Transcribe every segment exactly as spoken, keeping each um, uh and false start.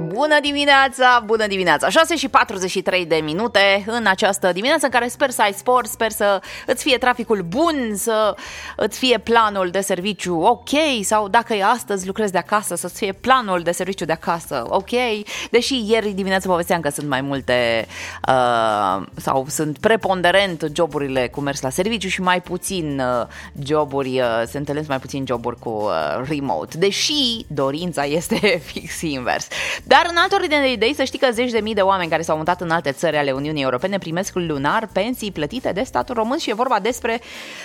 Bună dimineața, bună dimineața, șase și patruzeci și trei de minute în această dimineață în care sper să ai spor, sper să îți fie traficul bun, să îți fie planul de serviciu ok, sau dacă e astăzi lucrezi de acasă, să-ți fie planul de serviciu de acasă ok, deși ieri dimineața povesteam că sunt mai multe uh, sau sunt preponderent joburile cu mers la serviciu și mai puțin uh, joburi, uh, se întâlnesc mai puțin joburi cu uh, remote, deși dorința este fix invers. Dar în altă ordine de idei, să știi că zeci de mii de oameni care s-au mutat în alte țări ale Uniunii Europene primesc lunar pensii plătite de statul român și e vorba despre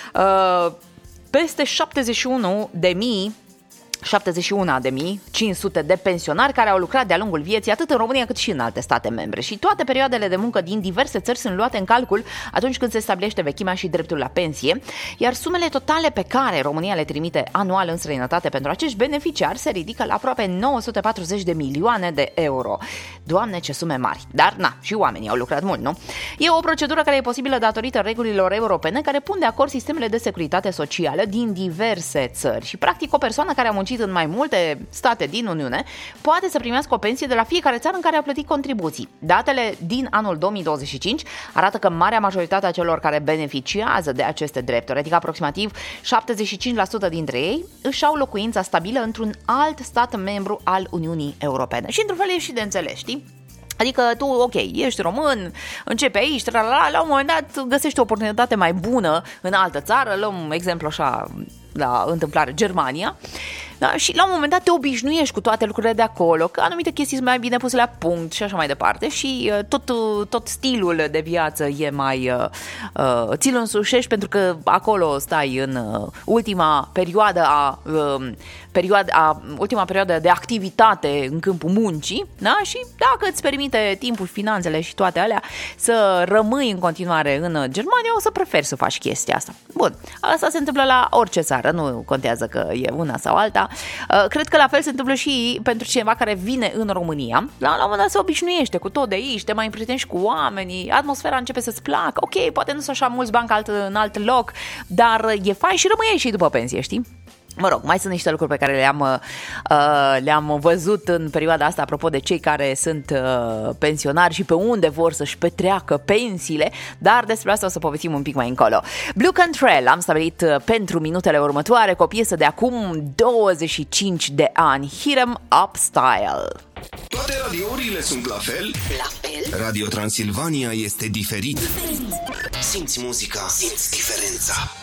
uh, peste șaptezeci și unu de mii șaptezeci și unu de mii cinci sute de pensionari care au lucrat de-a lungul vieții atât în România cât și în alte state membre. Și toate perioadele de muncă din diverse țări sunt luate în calcul atunci când se stabilește vechimea și dreptul la pensie, iar sumele totale pe care România le trimite anual în străinătate pentru acești beneficiari se ridică la aproape nouă sute patruzeci de milioane de euro. Doamne, ce sume mari! Dar, na, și oamenii au lucrat mult, nu? E o procedură care e posibilă datorită regulilor europene care pun de acord sistemele de securitate socială din diverse țări și, practic, o persoană care a muncit în mai multe state din Uniune poate să primească o pensie de la fiecare țară în care a plătit contribuții. Datele din anul două mii douăzeci și cinci arată că marea majoritate a celor care beneficiază de aceste drepturi, adică aproximativ șaptezeci și cinci la sută dintre ei, își au locuința stabilă într-un alt stat membru al Uniunii Europene. Și într-un fel e și de înțeles, știi? Adică tu, ok, ești român, începi aici, tralala, la un moment dat găsești o oportunitate mai bună în altă țară, luăm exemplu așa la întâmplare, Germania, da? Și la un moment dat te obișnuiești cu toate lucrurile de acolo, că anumite chestii sunt mai bine puse la punct și așa mai departe și uh, tot, tot stilul de viață e mai uh, uh, ți-l însușești pentru că acolo stai în uh, ultima perioadă a, uh, perioadă a ultima perioadă de activitate în câmpul muncii, da? Și dacă îți permite timpul, finanțele și toate alea să rămâi în continuare în Germania, o să preferi să faci chestia asta. Bun, asta se întâmplă la orice țară, nu contează că e una sau alta. Cred că la fel se întâmplă și pentru cineva care vine în România. La un moment dat se obișnuiește cu tot de aici, te mai împrietenești cu oamenii, atmosfera începe să-ți placă. Ok, poate nu sunt așa mulți bani alt, în alt loc, dar e fain și rămâi și după pensie, știi? Mă rog, mai sunt niște lucruri pe care le-am, uh, le-am văzut în perioada asta apropo de cei care sunt uh, pensionari și pe unde vor să-și petreacă pensiile, dar despre asta o să povestim un pic mai încolo. Blue Cantrell am stabilit uh, pentru minutele următoare cu o piesă de acum douăzeci și cinci de ani, Hit 'em Up Style. Toate radiourile sunt la fel? La fel? Radio Transilvania este diferit. Simți muzica, simți diferența.